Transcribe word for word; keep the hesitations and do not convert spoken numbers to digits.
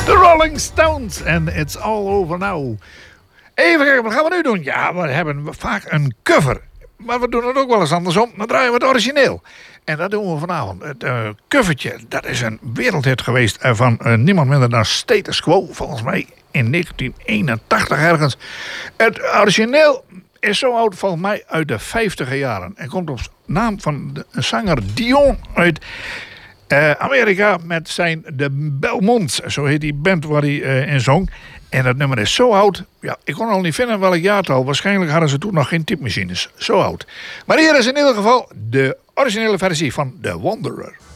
The Rolling Stones en It's All Over Now. Even kijken, wat gaan we nu doen? Ja, we hebben vaak een cover. Maar we doen het ook wel eens andersom. Dan draaien we het origineel. En dat doen we vanavond. Het uh, covertje, dat is een wereldhit geweest uh, van uh, niemand minder dan Status Quo. Volgens mij in negentien eenentachtig ergens. Het origineel is zo oud, volgens mij uit de vijftiger jaren. En komt op naam van de zanger Dion uit uh, Amerika met zijn de Belmonts. Zo heet die band waar hij uh, in zong. En dat nummer is zo oud. Ja, ik kon al niet vinden welk jaartal. Waarschijnlijk hadden ze toen nog geen typemachines. Zo oud. Maar hier is in ieder geval de originele versie van The Wanderer.